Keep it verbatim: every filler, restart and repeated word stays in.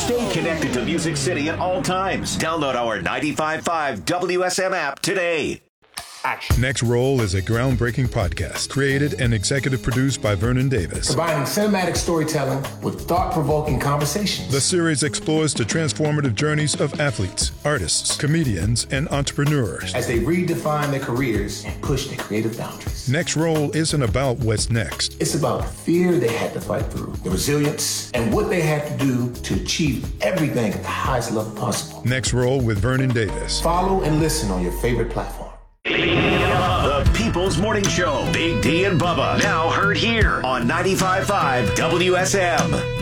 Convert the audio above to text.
Stay connected to Music City at all times. Download our ninety-five point five W S M app today. Action. Next Roll is a groundbreaking podcast created and executive produced by Vernon Davis. Combining cinematic storytelling with thought-provoking conversations. The series explores the transformative journeys of athletes, artists, comedians, and entrepreneurs as they redefine their careers and push their creative boundaries. Next Roll isn't about what's next. It's about the fear they had to fight through, the resilience, and what they had to do to achieve everything at the highest level possible. Next Roll with Vernon Davis. Follow and listen on your favorite platform. The People's Morning Show. Big D and Bubba. Now heard here on ninety-five point five W S M.